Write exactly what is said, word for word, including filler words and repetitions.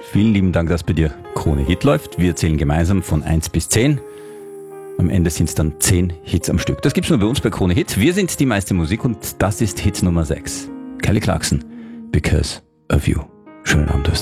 Vielen lieben Dank, dass bei dir Krone Hit läuft. Wir zählen gemeinsam von eins bis zehn. Am Ende sind es dann zehn Hits am Stück. Das gibt's nur bei uns bei Krone Hit. Wir sind die meiste Musik und das ist Hit Nummer sechs. Kelly Clarkson, Because of You. Schönen Abend.